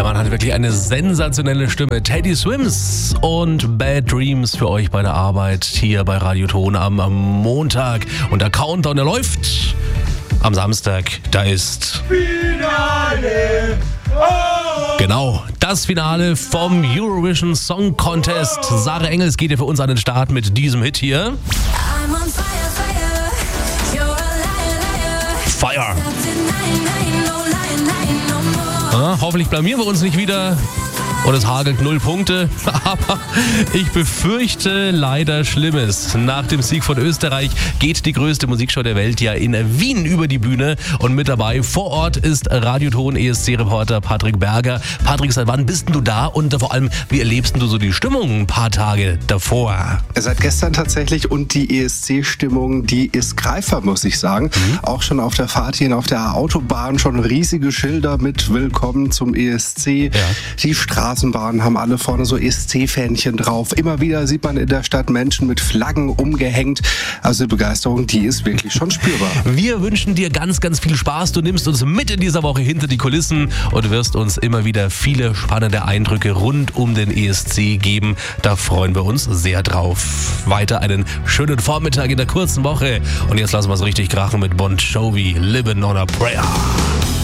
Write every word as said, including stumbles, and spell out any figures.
Mann hat wirklich eine sensationelle Stimme. Teddy Swims und Bad Dreams für euch bei der Arbeit hier bei Radio Ton am, am Montag. Und der Countdown, der läuft am Samstag. Da ist Finale. Oh. Genau, das Finale vom Eurovision Song Contest. Sarah Engels geht ja für uns an den Start mit diesem Hit hier. I'm on fire, fire. You're a liar, liar. Fire. Nein, nein, no lying, lying, no more. Ja, hoffentlich blamieren wir uns nicht wieder. Und es hagelt null Punkte. Aber ich befürchte leider Schlimmes. Nach dem Sieg von Österreich geht die größte Musikshow der Welt ja in Wien über die Bühne. Und mit dabei vor Ort ist Radioton E S C-Reporter Patrick Berger. Patrick, seit wann bist denn du da? Und vor allem, wie erlebst du so die Stimmung ein paar Tage davor? Seit gestern tatsächlich. Und die E S C-Stimmung, die ist greifbar, muss ich sagen. Mhm. Auch schon auf der Fahrt hin auf der Autobahn schon riesige Schilder mit Willkommen zum E S C. Ja. Die Straßenbahnen haben alle vorne so E S C-Fähnchen drauf. Immer wieder sieht man in der Stadt Menschen mit Flaggen umgehängt. Also die Begeisterung, die ist wirklich schon spürbar. Wir wünschen dir ganz, ganz viel Spaß. Du nimmst uns mit in dieser Woche hinter die Kulissen und wirst uns immer wieder viele spannende Eindrücke rund um den E S C geben. Da freuen wir uns sehr drauf. Weiter einen schönen Vormittag in der kurzen Woche. Und jetzt lassen wir es richtig krachen mit Bon Jovi, Living on a Prayer.